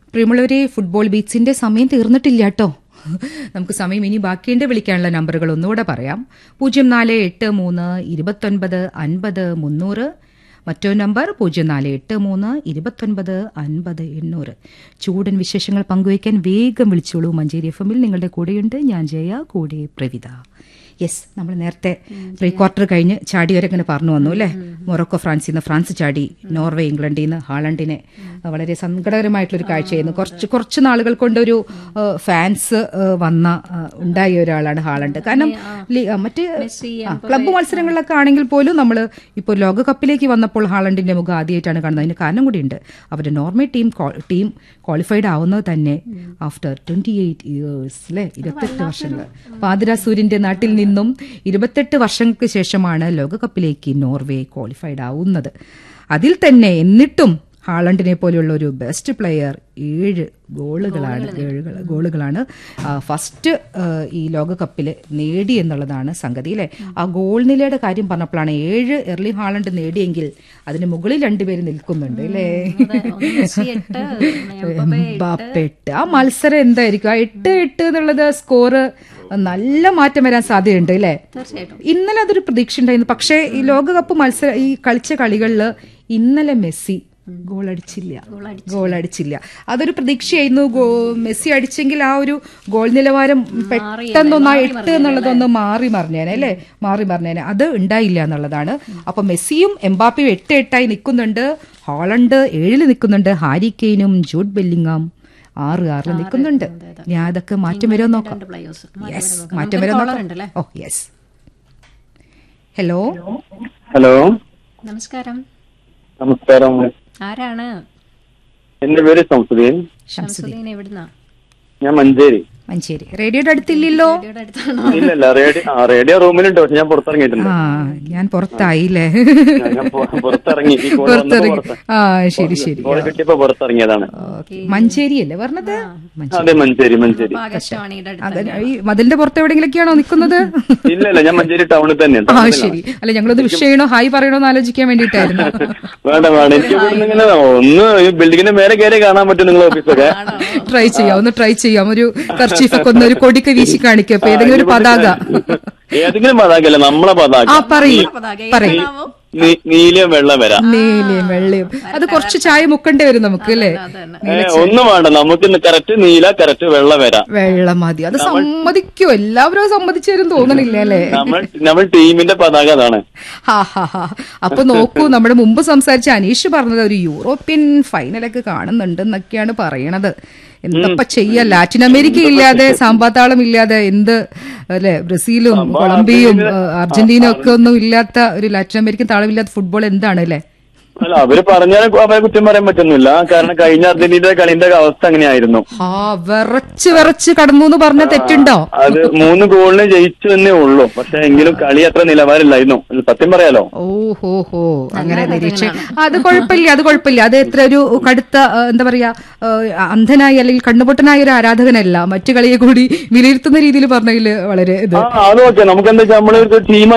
പ്രിയമുള്ളവരെ, ഫുട്ബോൾ ബീറ്റ്സിന്റെ സമയം തീർന്നിട്ടില്ല കേട്ടോ. നമുക്ക് സമയം ഇനി ബാക്കിയുണ്ട്. വിളിക്കാനുള്ള നമ്പറുകൾ ഒന്നുകൂടെ പറയാം. 04832950 മറ്റൊരു നമ്പർ 04832950 ചൂടൻ വിശേഷങ്ങൾ പങ്കുവയ്ക്കാൻ വേഗം വിളിച്ചോളൂ. മഞ്ചേരി FM-ൽ നിങ്ങളുടെ കൂടെയുണ്ട് ഞാൻ ജയ, കൂടെ പ്രവിത. യെസ്, നമ്മൾ നേരത്തെ പ്രീ ക്വാർട്ടർ കഴിഞ്ഞ് ചാടിയവരങ്ങനെ പറഞ്ഞു വന്നു അല്ലേ. മൊറോക്കോ ഫ്രാൻസിൽ നിന്ന് ഫ്രാൻസ് ചാടി, നോർവേ ഇംഗ്ലണ്ടിൽ നിന്ന് ഹാളണ്ടിനെ. വളരെ സങ്കടകരമായിട്ടുള്ളൊരു കാഴ്ചയായിരുന്നു. കുറച്ച് നാളുകൾ കൊണ്ടൊരു ഫാൻസ് ഉണ്ടായ ഒരാളാണ് ഹാളണ്ട്. കാരണം മറ്റ് ക്ലബ്ബ് മത്സരങ്ങളിലൊക്കെ ആണെങ്കിൽ പോലും നമ്മൾ ഇപ്പോൾ ലോകകപ്പിലേക്ക് വന്നപ്പോൾ ഹാളണ്ടിന്റെ മുഖം ആദ്യമായിട്ടാണ് കാണുന്നത്. അതിന് കാരണം കൂടിയുണ്ട്. അവരുടെ നോർവേ ടീം ക്വാളിഫൈഡ് ആവുന്നത് തന്നെ ആഫ്റ്റർ 28 ഇയേഴ്സ് അല്ലെ, 28 വർഷങ്ങൾ. പാതിരാ സൂര്യന്റെ നാട്ടിൽ നിന്നും 28 വർഷങ്ങൾക്ക് ശേഷമാണ് ലോകകപ്പിലേക്ക് നോർവേ ക്വാളിഫൈഡ് ആവുന്നത്. അതിൽ തന്നെ എന്നിട്ടും ഹാളണ്ടിനെ പോലെയുള്ള ഒരു ബെസ്റ്റ് പ്ലെയർ 7 ഗോളുകളാണ് ഫസ്റ്റ് ഈ ലോകകപ്പിൽ നേടി എന്നുള്ളതാണ് സംഗതി അല്ലേ. ആ ഗോൾ നിലയുടെ കാര്യം പറഞ്ഞപ്പോഴാണ് 7 എർലി ഹാളണ്ട് നേടിയെങ്കിൽ അതിന് മുകളിൽ 2 പേര് നിൽക്കുന്നുണ്ട് അല്ലേ. എംബാപ്പെ. ആ മത്സരം എന്തായിരിക്കും, ആ 8-8 എന്നുള്ളത് സ്കോറ് നല്ല മാറ്റം വരാൻ സാധ്യതയുണ്ട് അല്ലേ. ഇന്നലെ അതൊരു പ്രതീക്ഷ ഉണ്ടായിരുന്നു. പക്ഷേ ഈ ലോകകപ്പ് മത്സരം ഈ കളിച്ച കളികളിൽ ഇന്നലെ മെസ്സി ഗോളടിച്ചില്ല. അതൊരു പ്രതീക്ഷയായിരുന്നു. മെസ്സി അടിച്ചെങ്കിൽ ആ ഒരു ഗോൾ നിലവാരം പെട്ടെന്നൊന്ന് 8 എന്നുള്ളതൊന്ന് മാറി മറിഞ്ഞേനെ. അത് ഉണ്ടായില്ല എന്നുള്ളതാണ്. അപ്പൊ മെസ്സിയും എംബാപ്പയും 8-8 നിൽക്കുന്നുണ്ട്. ഹാളണ്ട് 7 നിൽക്കുന്നുണ്ട്. ഹാരി കെയ്നും ജൂഡ് ബെല്ലിംഗാം 6 നിൽക്കുന്നുണ്ട്. ഞാൻ അതൊക്കെ മാറ്റം വരുമോ നോക്കാം. യെസ്, മാറ്റം വരുമോ നോക്കാം. ഓ യെസ്. ഹലോ. നമസ്കാരം. ആരാണ്? എന്റെ പേര് ഷംസുദ്ദീൻ. എവിടുന്നാ? ഞാൻ മഞ്ചേരി. റേഡിയോയുടെ അടുത്തില്ലല്ലോ? ഇല്ലല്ല, റേഡിയോ റൂമിലുണ്ട്. പക്ഷെ ഞാൻ പുറത്തിറങ്ങിയിട്ടുണ്ട്. ഞാൻ പുറത്തായില്ലേ? പുറത്തിറങ്ങി. ശരി. കിട്ടിയപ്പോ പുറത്തിറങ്ങിയതാണ്. മഞ്ചേരി അല്ലേ പറഞ്ഞത്? അതെ, മഞ്ചേരി. ഈ മതിലിന്റെ പുറത്ത് എവിടെയെങ്കിലൊക്കെയാണോ നിൽക്കുന്നത്? ഇല്ലല്ല, ഞാൻ മഞ്ചേരി ടൗണിൽ തന്നെ. ശരി. അല്ല, ഞങ്ങളൊന്ന് വിഷ് ചെയ്യണോ ഹായ് പറയണോന്ന് ആലോചിക്കാൻ വേണ്ടിട്ടായിരുന്നു. വേണ്ട, എനിക്ക് ഇങ്ങനെ ഒന്ന് ബിൽഡിങ്ങിന്റെ മേലെ കയറി കാണാൻ പറ്റും നിങ്ങളെ ഓഫീസൊക്കെ. ട്രൈ ചെയ്യാം. ഒരു കർച്ചീഫൊക്കെ ഒന്ന്, ഒരു കൊടിക്ക് വീശി കാണിക്കും. അപ്പൊ ഏതെങ്കിലും ഒരു പതാക, ഏതെങ്കിലും പതാകല്ല, നമ്മളെ പതാക. പറയും നീലയും വെള്ളയും. അത് കുറച്ച് ചായ മുക്കണ്ടേ വരും നമുക്ക് അല്ലേ? ഒന്നും വേണ്ട, നമുക്ക് കറക്റ്റ് നീല, കറക്റ്റ് വെള്ള മതി. അത് സമ്മതിക്കോ? എല്ലാവരും സമ്മതിച്ചു തരും തോന്നണില്ല അല്ലേ? നമ്മൾ ടീമിന്റെ പതാക അതാണ്. അപ്പൊ നോക്കൂ, നമ്മുടെ മുമ്പ് സംസാരിച്ച അനീഷ് പറഞ്ഞത് ഒരു യൂറോപ്യൻ ഫൈനലൊക്കെ കാണുന്നുണ്ട് എന്നൊക്കെയാണ് പറയണത്. എന്തപ്പ ചെയ്യാ, ലാറ്റിൻ അമേരിക്ക ഇല്ലാതെ, സാമ്പാത്താളം ഇല്ലാതെ, എന്ത് അല്ലെ, ബ്രസീലും കൊളംബിയയും അർജന്റീനയും ഒക്കെ ഒന്നും ഇല്ലാത്ത ഒരു ലാറ്റിൻ അമേരിക്കൻ താളമില്ലാത്ത ഫുട്ബോൾ എന്താണ് അല്ലെ? അല്ല, അവര് പറഞ്ഞാൽ അവരെ കുറ്റം പറയാൻ പറ്റുന്നില്ല. കാരണം കഴിഞ്ഞ അർജന്റീനയുടെ കളിന്റെ അവസ്ഥ അങ്ങനെയായിരുന്നു. വിറച്ച് കടന്നു എന്ന് പറഞ്ഞ തെറ്റുണ്ടോ? അത് 3 ഗോളിന് ജയിച്ചു എന്നേ ഉള്ളൂ. പക്ഷെ എങ്കിലും കളി അത്ര നിലവാരമില്ലായിരുന്നു, സത്യം പറയാലോ. ഓഹോ, അങ്ങനെ നിരീക്ഷ. അത് കുഴപ്പമില്ല. അത് എത്ര ഒരു കടുത്ത എന്താ പറയാ, അന്ധനായി അല്ലെങ്കിൽ കണ്ണുപൊട്ടനായ ഒരു ആരാധകനല്ല. മറ്റു കളിയെ കൂടി വിലയിരുത്തുന്ന രീതിയിൽ പറഞ്ഞതിൽ വളരെ അത് ഓക്കെ. നമുക്ക് എന്താ വെച്ചാൽ നമ്മളൊരു ടീം